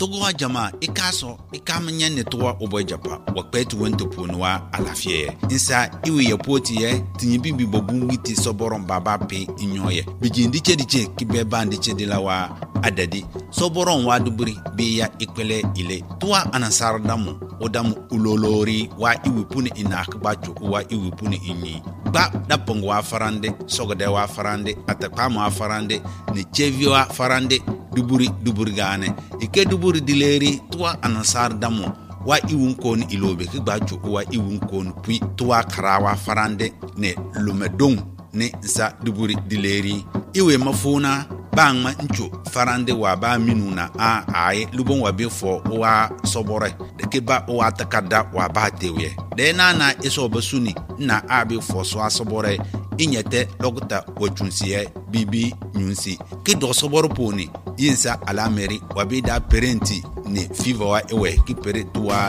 togo jama ikaso ikamanya ne towa obojapa wakpetu wento ponwa alafie insa iwe yapoti ye tinyibi bobungiti soboron baba pe inyoye bijindi chediche kibeba ndiche dilawa adadi soboron waduburi biya ikwele ile towa anasar damu odamu ulolori wa iwe puni inakbacho wa iwe puni inyi ba dapong wa farande sogode wa farande atakpama wa farande ne chevi wa farande duburi gane ike duburi dileri tuwa anasar damu wa iwun kon ilobe ki bacho wa iwun kon pui tuwa karawa farande ne lumedong ne sa duburi dileri iwe mafuna bangma ncho farande wa ba minuna a ai lubon wa befo wa sobore de ke ba wa takada wa ba tewe de na iso basuni na abi fo so asobore inyete logta wachunsiye bibi nyunsi ki do soboro poni yinsa alameri wabida parenti ne fiva wa ewe ki pere tuwa